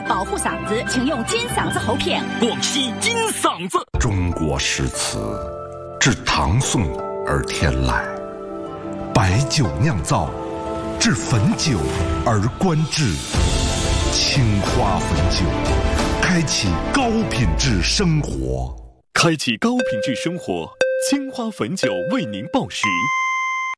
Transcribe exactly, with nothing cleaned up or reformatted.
保护嗓子，请用金嗓子喉片。 广西金嗓子。 中国诗词自唐宋而天来，白酒酿造，至汾酒而观致。青花汾酒，开启高品质生活。 开启高品质生活，青花汾酒为您报时。